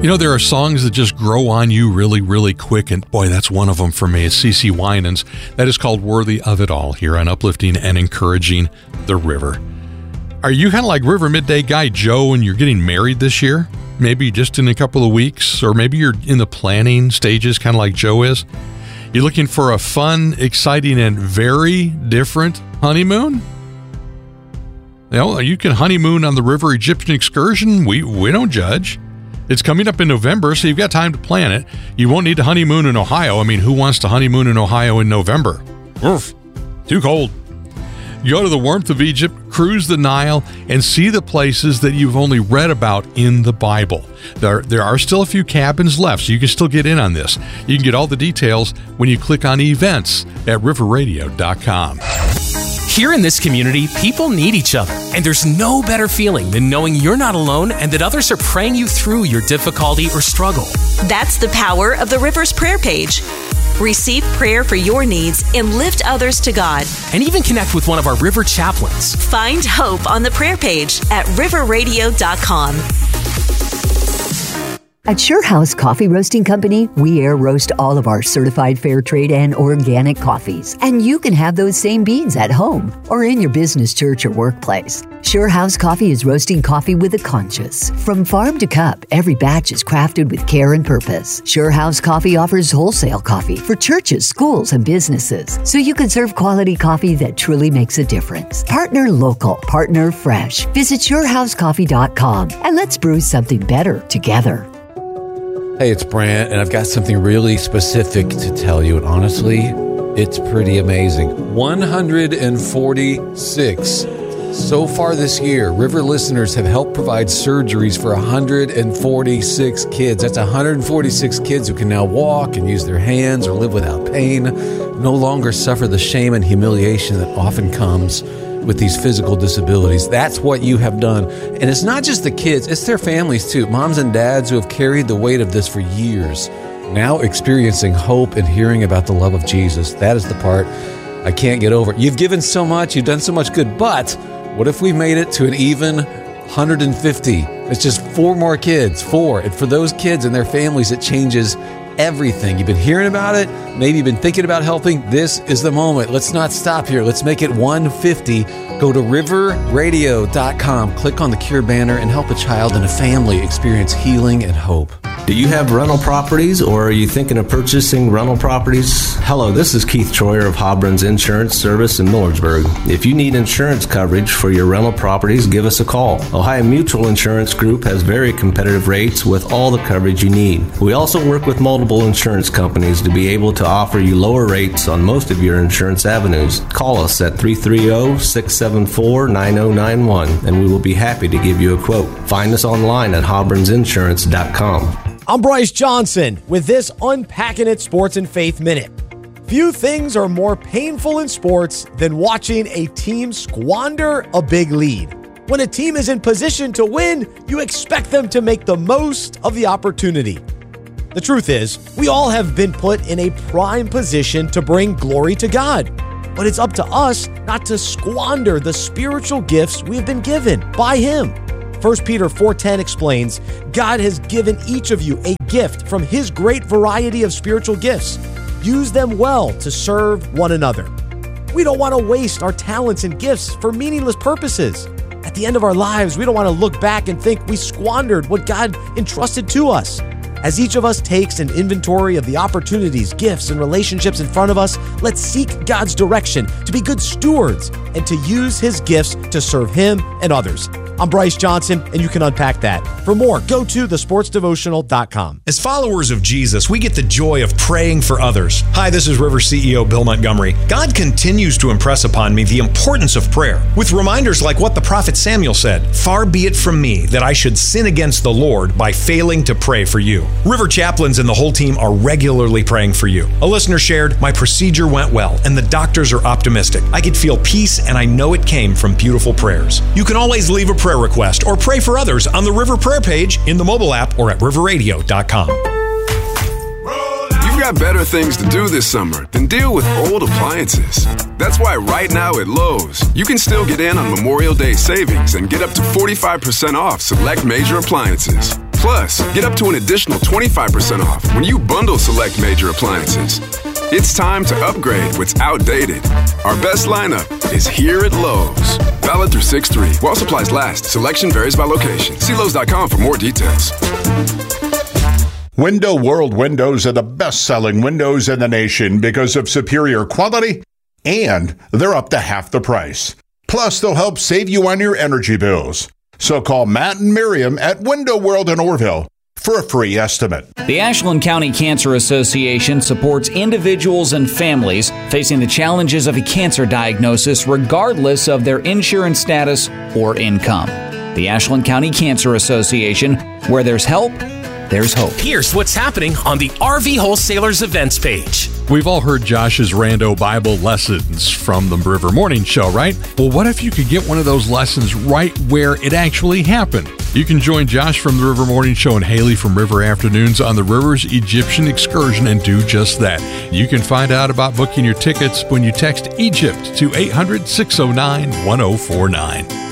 You know, there are songs that just grow on you really, really quick, and boy, that's one of them for me. It's CeCe Winans. That is called Worthy of It All here on Uplifting and Encouraging the River. Are you kind of like River Midday guy Joe and you're getting married this year? Maybe just in a couple of weeks, or maybe you're in the planning stages kind of like Joe is? You're looking for a fun, exciting, and very different honeymoon? You know, you can honeymoon on the River Egyptian excursion. We don't judge. It's coming up in November, so you've got time to plan it. You won't need to honeymoon in Ohio. I mean, who wants to honeymoon in Ohio in November? Oof, too cold. You go to the warmth of Egypt, cruise the Nile, and see the places that you've only read about in the Bible. There are still a few cabins left, so you can still get in on this. You can get all the details when you click on events at riverradio.com. Here in this community, people need each other, and there's no better feeling than knowing you're not alone and that others are praying you through your difficulty or struggle. That's the power of the River's prayer page. Receive prayer for your needs and lift others to God. And even connect with one of our River chaplains. Find hope on the prayer page at riverradio.com. At Sure House Coffee Roasting Company, we air roast all of our certified fair trade and organic coffees. And you can have those same beans at home or in your business, church, or workplace. Sure House Coffee is roasting coffee with a conscience. From farm to cup, every batch is crafted with care and purpose. Sure House Coffee offers wholesale coffee for churches, schools, and businesses, so you can serve quality coffee that truly makes a difference. Partner local, partner fresh. Visit SureHouseCoffee.com and let's brew something better together. Hey, it's Brant, and I've got something really specific to tell you, and honestly, it's pretty amazing. 146. So far this year, River listeners have helped provide surgeries for 146 kids. That's 146 kids who can now walk and use their hands or live without pain, no longer suffer the shame and humiliation that often comes with these physical disabilities. That's what you have done. And it's not just the kids, it's their families too. Moms and dads who have carried the weight of this for years, now experiencing hope and hearing about the love of Jesus. That is the part I can't get over. You've given so much, you've done so much good, but what if we made it to an even 150? It's just 4 more kids, 4. And for those kids and their families, it changes everything. You've been hearing about it. Maybe you've been thinking about helping. This is the moment. Let's not stop here. Let's make it 150. Go to riverradio.com, click on the Cure banner, and help a child and a family experience healing and hope. Do you have rental properties, or are you thinking of purchasing rental properties? Hello, this is Keith Troyer of Hobron's Insurance Service in Millersburg. If you need insurance coverage for your rental properties, give us a call. Ohio Mutual Insurance Group has very competitive rates with all the coverage you need. We also work with multiple insurance companies to be able to offer you lower rates on most of your insurance avenues. Call us at 330-674-9091 and we will be happy to give you a quote. Find us online at hobronsinsurance.com. I'm Bryce Johnson with this Unpacking It Sports and Faith Minute. Few things are more painful in sports than watching a team squander a big lead. When a team is in position to win, you expect them to make the most of the opportunity. The truth is, we all have been put in a prime position to bring glory to God. But it's up to us not to squander the spiritual gifts we have been given by Him. 1 Peter 4:10 explains, God has given each of you a gift from His great variety of spiritual gifts. Use them well to serve one another. We don't want to waste our talents and gifts for meaningless purposes. At the end of our lives, we don't want to look back and think we squandered what God entrusted to us. As each of us takes an inventory of the opportunities, gifts, and relationships in front of us, let's seek God's direction to be good stewards and to use His gifts to serve Him and others. I'm Bryce Johnson, and you can unpack that. For more, go to thesportsdevotional.com. As followers of Jesus, we get the joy of praying for others. Hi, this is River CEO Bill Montgomery. God continues to impress upon me the importance of prayer, with reminders like what the prophet Samuel said, "Far be it from me that I should sin against the Lord by failing to pray for you." River chaplains and the whole team are regularly praying for you. A listener shared, "My procedure went well, and the doctors are optimistic. I could feel peace, and I know it came from beautiful prayers." You can always leave a prayer request or pray for others on the River Prayer page, in the mobile app, or at riverradio.com. You've got better things to do this summer than deal with old appliances. That's why right now at Lowe's, you can still get in on Memorial Day savings and get up to 45% off select major appliances. Plus, get up to an additional 25% off when you bundle select major appliances. It's time to upgrade what's outdated. Our best lineup is here at Lowe's. Valid through 6/3. While supplies last, selection varies by location. See Lowe's.com for more details. Window World windows are the best-selling windows in the nation because of superior quality, and they're up to half the price. Plus, they'll help save you on your energy bills. So call Matt and Miriam at Window World in Orville for a free estimate. The Ashland County Cancer Association supports individuals and families facing the challenges of a cancer diagnosis regardless of their insurance status or income. The Ashland County Cancer Association, where there's help, there's hope. Here's what's happening on the RV Wholesalers events page. We've all heard Josh's rando Bible lessons from the River Morning Show, right? Well, what if you could get one of those lessons right where it actually happened? You can join Josh from the River Morning Show and Haley from River Afternoons on the River's Egyptian excursion and do just that. You can find out about booking your tickets when you text Egypt to 800-609-1049.